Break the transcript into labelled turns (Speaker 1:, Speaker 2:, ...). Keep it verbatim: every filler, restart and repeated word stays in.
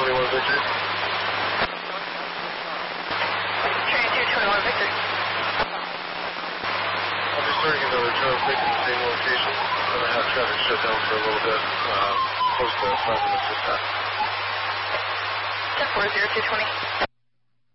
Speaker 1: twenty-one Victor.
Speaker 2: Train two twenty-one Victor.
Speaker 1: I'll be starting another Charles Victor in the same location. I'm going to have traffic shut down for a little bit, uh, close to five minutes this time.
Speaker 2: ten four zero two twenty.